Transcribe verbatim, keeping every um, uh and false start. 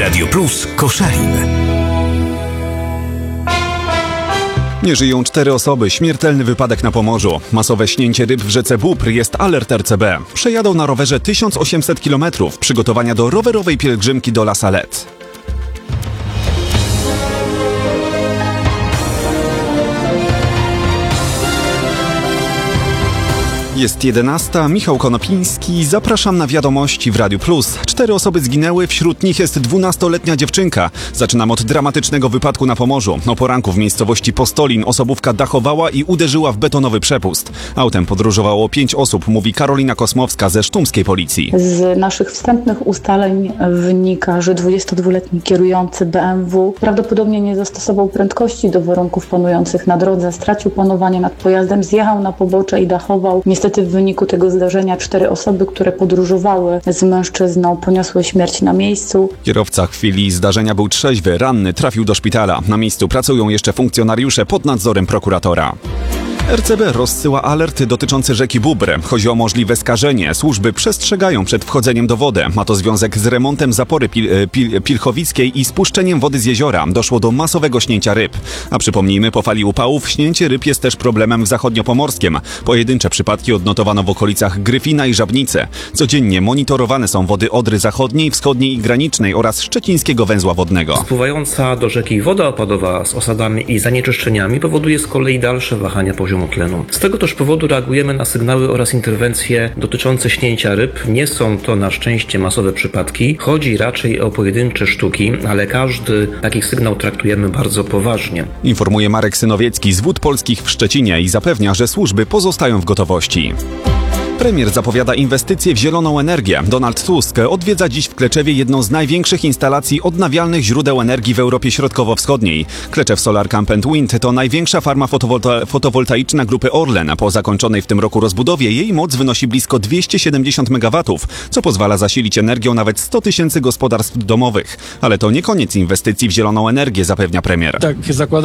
Radio Plus Koszalin. Nie żyją cztery osoby. Śmiertelny wypadek na Pomorzu. Masowe śnięcie ryb w rzece Bóbr. Jest alert R C B. Przejadą na rowerze tysiąc osiemset kilometrów. Przygotowania do rowerowej pielgrzymki do La Salette. Jest jedenasta. Michał Konopiński. Zapraszam na wiadomości w Radiu Plus. Cztery osoby zginęły, wśród nich jest dwunastoletnia dziewczynka. Zaczynam od dramatycznego wypadku na Pomorzu. O poranku w miejscowości Postolin osobówka dachowała i uderzyła w betonowy przepust. Autem podróżowało pięć osób, mówi Karolina Kosmowska ze sztumskiej policji. Z naszych wstępnych ustaleń wynika, że dwudziestodwuletni kierujący B M W prawdopodobnie nie zastosował prędkości do warunków panujących na drodze, stracił panowanie nad pojazdem, zjechał na pobocze i dachował. Niestety w wyniku tego zdarzenia cztery osoby, które podróżowały z mężczyzną, poniosły śmierć na miejscu. Kierowca w chwili zdarzenia był trzeźwy, ranny, trafił do szpitala. Na miejscu pracują jeszcze funkcjonariusze pod nadzorem prokuratora. R C B rozsyła alerty dotyczące rzeki Bóbr. Chodzi o możliwe skażenie. Służby przestrzegają przed wchodzeniem do wody. Ma to związek z remontem zapory pil, pil, pilchowickiej i spuszczeniem wody z jeziora. Doszło do masowego śnięcia ryb. A przypomnijmy, po fali upałów śnięcie ryb jest też problemem w zachodniopomorskiem. Pojedyncze przypadki odnotowano w okolicach Gryfina i Żabnicy. Codziennie monitorowane są wody Odry Zachodniej, Wschodniej i Granicznej oraz Szczecińskiego Węzła Wodnego. Spływająca do rzeki woda opadowa z osadami i zanieczyszczeniami powoduje z kolei dalsze wahania poziomu tlenu. Z tego też powodu reagujemy na sygnały oraz interwencje dotyczące śnięcia ryb. Nie są to na szczęście masowe przypadki. Chodzi raczej o pojedyncze sztuki, ale każdy taki sygnał traktujemy bardzo poważnie. Informuje Marek Synowiecki z Wód Polskich w Szczecinie i zapewnia, że służby pozostają w gotowości. Premier zapowiada inwestycje w zieloną energię. Donald Tusk odwiedza dziś w Kleczewie jedną z największych instalacji odnawialnych źródeł energii w Europie Środkowo-Wschodniej. Kleczew Solar Camp and Wind to największa farma fotowolta- fotowoltaiczna grupy Orlen. Po zakończonej w tym roku rozbudowie jej moc wynosi blisko dwieście siedemdziesiąt megawatów, co pozwala zasilić energią nawet sto tysięcy gospodarstw domowych. Ale to nie koniec inwestycji w zieloną energię, zapewnia premier. Tak, zakładamy